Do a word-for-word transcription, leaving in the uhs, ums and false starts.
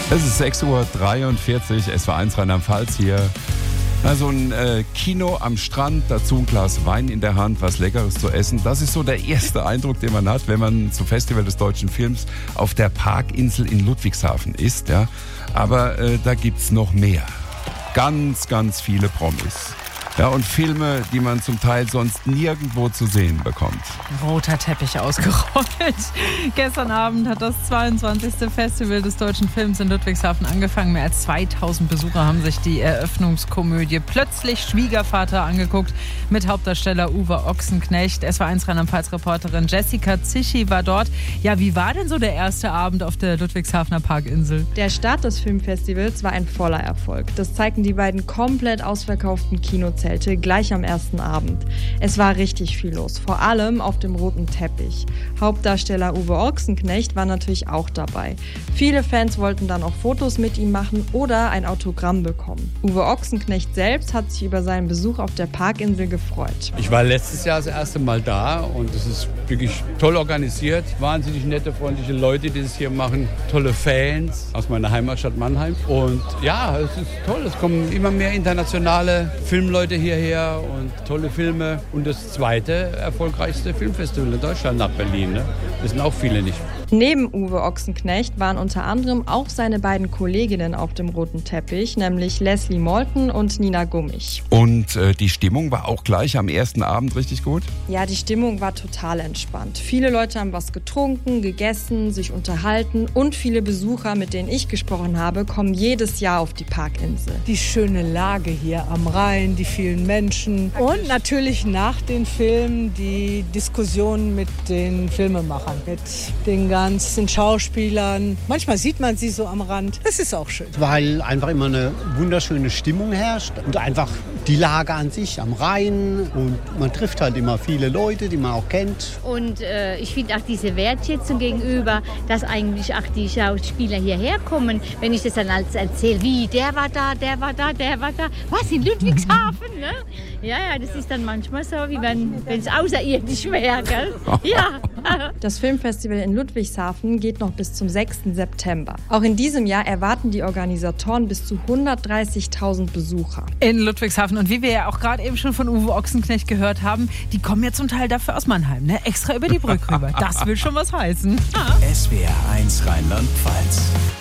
Es ist sechs Uhr dreiundvierzig, S W R eins Rheinland-Pfalz hier. Also ein äh, Kino am Strand, dazu ein Glas Wein in der Hand, was Leckeres zu essen. Das ist so der erste Eindruck, den man hat, wenn man zum Festival des deutschen Films auf der Parkinsel in Ludwigshafen ist. Ja. Aber äh, da gibt's noch mehr. Ganz, ganz viele Promis. Ja, und Filme, die man zum Teil sonst nirgendwo zu sehen bekommt. Roter Teppich ausgerollt. Gestern Abend hat das zweiundzwanzigste Festival des deutschen Films in Ludwigshafen angefangen. Mehr als zweitausend Besucher haben sich die Eröffnungskomödie Plötzlich Schwiegervater angeguckt mit Hauptdarsteller Uwe Ochsenknecht. S W R eins Rheinland-Pfalz-Reporterin Jessica Zischi war dort. Ja, wie war denn so der erste Abend auf der Ludwigshafener Parkinsel? Der Start des Filmfestivals war ein voller Erfolg. Das zeigten die beiden komplett ausverkauften Kinozelte gleich am ersten Abend. Es war richtig viel los, vor allem auf dem roten Teppich. Hauptdarsteller Uwe Ochsenknecht war natürlich auch dabei. Viele Fans wollten dann auch Fotos mit ihm machen oder ein Autogramm bekommen. Uwe Ochsenknecht selbst hat sich über seinen Besuch auf der Parkinsel gefreut. Ich war letztes Jahr das erste Mal da und es ist wirklich toll organisiert. Wahnsinnig nette, freundliche Leute, die das hier machen. Tolle Fans aus meiner Heimatstadt Mannheim. Und ja, es ist toll. Es kommen immer mehr internationale Filmleute hierher und tolle Filme. Und das zweite erfolgreichste Filmfestival in Deutschland nach Berlin. Ne? Das sind auch viele nicht. Neben Uwe Ochsenknecht waren unter anderem auch seine beiden Kolleginnen auf dem roten Teppich, nämlich Leslie Malton und Nina Gummich. Und äh, die Stimmung war auch gleich am ersten Abend richtig gut? Ja, die Stimmung war total entspannt. Viele Leute haben was getrunken, gegessen, sich unterhalten und viele Besucher, mit denen ich gesprochen habe, kommen jedes Jahr auf die Parkinsel. Die schöne Lage hier am Rhein, die vielen Menschen und natürlich nach den Filmen die Diskussionen mit den Filmemachern, mit den ganzen Schauspielern. Manchmal sieht man sie so am Rand. Das ist auch schön. Weil einfach immer eine wunderschöne Stimmung herrscht und einfach die Lage an sich am Rhein und man trifft halt immer viele Leute, die man auch kennt. Und äh, ich finde auch diese Wertschätzung gegenüber, dass eigentlich auch die Schauspieler hierher kommen, wenn ich das dann als erzähle, wie, der war da, der war da, der war da, was, in Ludwigshafen, ne? Ja, ja, das ist dann manchmal so, wie wenn es außerirdisch wäre, gell? Ja. Das Filmfestival in Ludwigshafen geht noch bis zum sechsten September. Auch in diesem Jahr erwarten die Organisatoren bis zu hundertdreißigtausend Besucher. In Ludwigshafen. Und wie wir ja auch gerade eben schon von Uwe Ochsenknecht gehört haben, die kommen ja zum Teil dafür aus Mannheim, ne? Extra über die Brücke rüber. Das will schon was heißen. S W R eins Rheinland-Pfalz.